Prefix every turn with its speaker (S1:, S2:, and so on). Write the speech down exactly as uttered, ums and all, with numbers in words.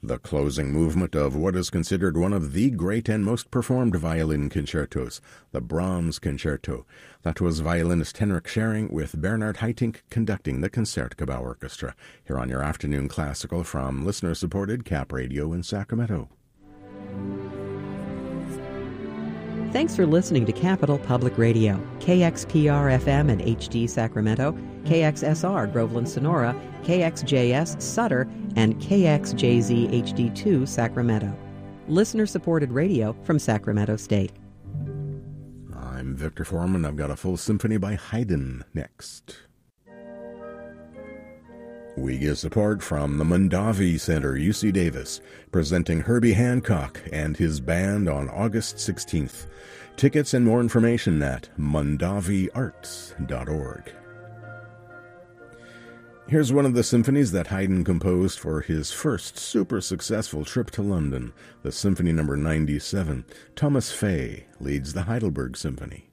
S1: the closing movement of what is considered one of the great and most performed violin concertos, the Brahms Concerto. That was violinist Henrik Schering with Bernard Haitink conducting the Concertgebouw Orchestra, here on your Afternoon Classical from listener-supported Cap Radio in Sacramento.
S2: Thanks for listening to Capital Public Radio, K X P R F M and H D Sacramento, K X S R Groveland Sonora, K X J S Sutter, and K X J Z H D two Sacramento. Listener-supported radio from Sacramento State.
S1: I'm Victor Foreman. I've got a full symphony by Haydn next. We get support from the Mondavi Center, U C Davis, presenting Herbie Hancock and his band on August sixteenth. Tickets and more information at mondavi arts dot org. Here's one of the symphonies that Haydn composed for his first super successful trip to London, the Symphony number ninety-seven. Thomas Fay leads the Heidelberg Symphony.